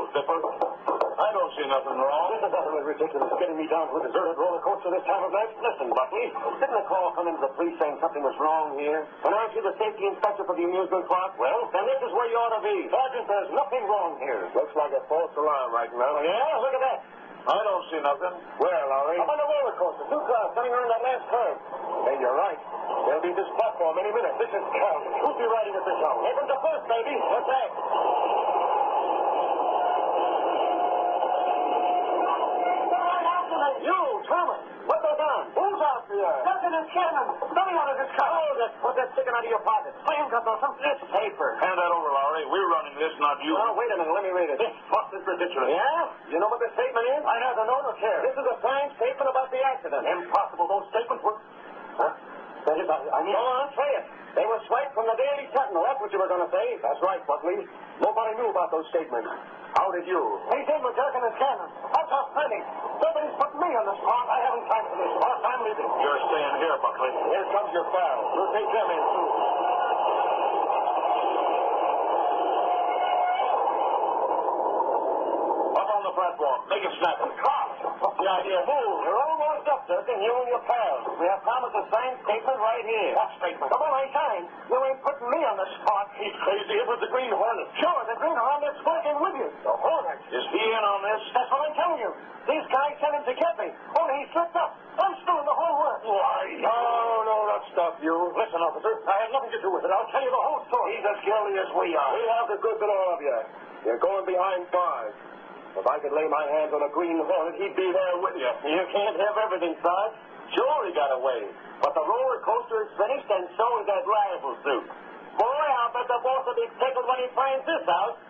Dipper. I don't see nothing wrong. This is utterly ridiculous, getting me down to a deserted roller coaster this time of night. Listen, Buckley, didn't a call come into the police saying something was wrong here? And aren't you the safety inspector for the amusement park? Well, then this is where you ought to be. Sergeant, there's nothing wrong here. Looks like a false alarm right now. Yeah, look at that. I don't see nothing. Where, Lowry? Up on the roller coaster. 2 cars coming around that last curve. Hey, you're right. They'll be this platform any minute. This is Cal. Who'll be riding at the show? Open to first, baby. What's that? You, Thomas. What goes on? Who's after you? Lieutenant Shannon. Let me out of this car. Hold it. What's that sticking out of your pocket? Handcuffs or something? It's paper. Hand that over, Lowry. We're running this, not you. Oh, wait a minute. Let me read it. This fuss is ridiculous. Yeah? You know what the statement is? I have the note of care. This is a signed statement about the accident. Impossible. Those statements were... Huh? That is, I mean... Go on, say it. They were swiped from the Daily Sentinel. That's what you were going to say. That's right, Buckley. Nobody knew about those statements. How did you? He did with Durkin and Shannon. That's our plenty. Nobody's put me on the spot. I haven't time for this. Boss, I'm leaving. You're staying here, Buckley. Here comes your pal. We'll take them in, too. Up on the platform. Make it snap. Cops! What's the idea? Move. You're almost up, Durkin. You and your pals. We have promised a signed statement right here. What statement? Come on, I signed. You ain't putting me on the spot. He's crazy. It was the Green Hornet. Sure, the Green Hornet's working with you. The Hornet? Is he in on this? That's what I'm telling you. These guys sent him to get me. Only he slipped up. I'm still in the whole work. Why? No, that's stuff, you. Listen, officer, I have nothing to do with it. I'll tell you the whole story. He's as guilty as we are. We have the goods of all of you. You're going behind bars. If I could lay my hands on a Green Hornet, he'd be there with you. You can't have everything, Sarge. Sure, he got away. But the roller coaster is finished, and so is that rifle suit. Boy, I'll bet the boss will be tickled when he finds this out.